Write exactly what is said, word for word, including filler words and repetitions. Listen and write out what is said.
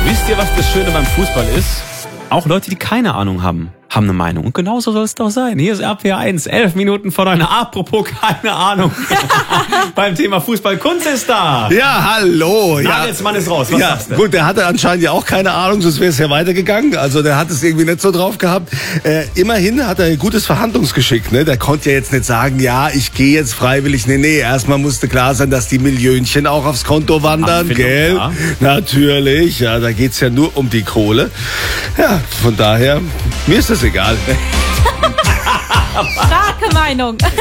Wisst ihr, was das Schöne beim Fußball ist? Auch Leute, die keine Ahnung haben, haben eine Meinung. Und genauso soll es doch sein. Hier ist R P R eins, elf Minuten vor neun. Apropos keine Ahnung. Beim Thema Fußball. Kunz ist da. Ja, hallo. Nagelsmann ja. ist raus. Was ja, sagst du? Gut, der hatte anscheinend ja auch keine Ahnung, sonst wäre es ja weitergegangen. Also der hat es irgendwie nicht so drauf gehabt. Äh, immerhin hat er ein gutes Verhandlungsgeschick. Ne? Der konnte ja jetzt nicht sagen, ja, ich gehe jetzt freiwillig. Nee, nee, erstmal musste klar sein, dass die Millionchen auch aufs Konto wandern. Gell? Ja. Natürlich. Ja, da geht's ja nur um die Kohle. Ja, von daher, mir ist das egal. Starke Meinung.